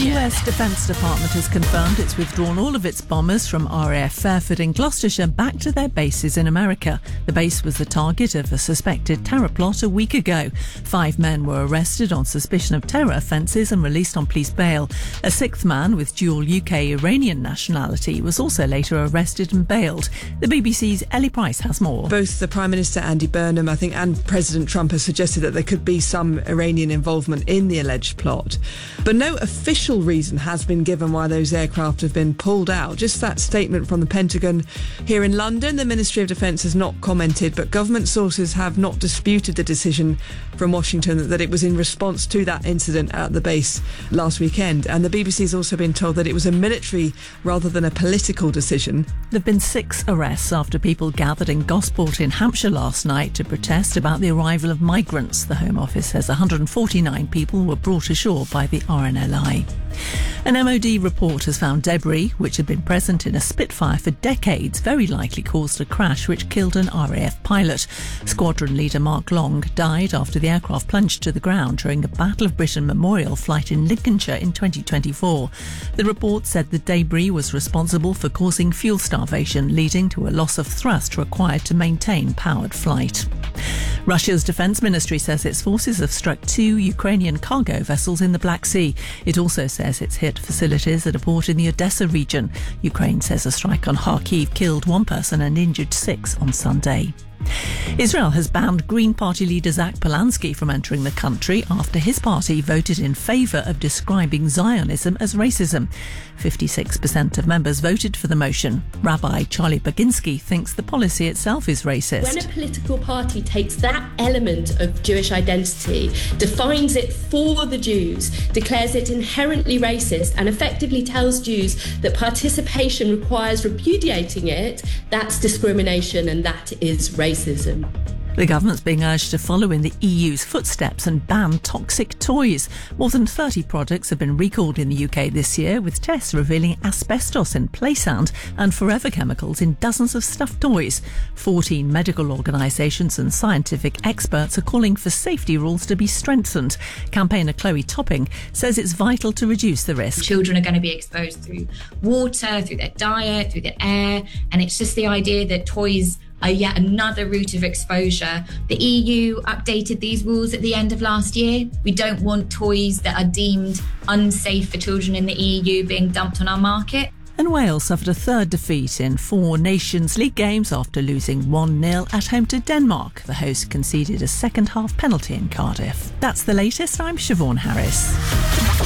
The US Defence Department has confirmed it's withdrawn all of its bombers from RAF Fairford in Gloucestershire back to their bases in America. The base was the target of a suspected terror plot a week ago. 5 men were arrested on suspicion of terror offences and released on police bail. A 6th man with dual UK-Iranian nationality was also later arrested and bailed. The BBC's Ellie Price has more. Both the Prime Minister Andy Burnham, I think, and President Trump have suggested that there could be some Iranian involvement in the alleged plot. But no official reason has been given why those aircraft have been pulled out. Just that statement from the Pentagon. Here in London, the Ministry of Defence has not commented, but government sources have not disputed the decision from Washington that it was in response to that incident at the base last weekend. And the BBC's also been told that it was a military rather than a political decision. There have been 6 arrests after people gathered in Gosport in Hampshire last night to protest about the arrival of migrants. The Home Office says 149 people were brought ashore by the RNLI. An MOD report has found debris, which had been present in a Spitfire for decades, very likely caused a crash which killed an RAF pilot. Squadron leader Mark Long died after the aircraft plunged to the ground during a Battle of Britain memorial flight in Lincolnshire in 2024. The report said the debris was responsible for causing fuel starvation, leading to a loss of thrust required to maintain powered flight. Russia's defence ministry says its forces have struck 2 Ukrainian cargo vessels in the Black Sea. It also says it's hit facilities at a port in the Odessa region. Ukraine says a strike on Kharkiv killed 1 person and injured 6 on Sunday. Israel has banned Green Party leader Zach Polanski from entering the country after his party voted in favour of describing Zionism as racism. 56% of members voted for the motion. Rabbi Charlie Baginski thinks the policy itself is racist. When a political party takes that element of Jewish identity, defines it for the Jews, declares it inherently racist, and effectively tells Jews that participation requires repudiating it, that's discrimination and that is racism. The government's being urged to follow in the EU's footsteps and ban toxic toys. More than 30 products have been recalled in the UK this year, with tests revealing asbestos in play sand and forever chemicals in dozens of stuffed toys. 14 medical organisations and scientific experts are calling for safety rules to be strengthened. Campaigner Chloe Topping says it's vital to reduce the risk. Children are going to be exposed through water, through their diet, through the air, and it's just the idea that toys are yet another route of exposure. The EU updated these rules at the end of last year. We don't want toys that are deemed unsafe for children in the EU being dumped on our market. And Wales suffered a 3rd defeat in 4 Nations League games after losing 1-0 at home to Denmark. The host conceded a second-half penalty in Cardiff. That's the latest. I'm Siobhan Harris.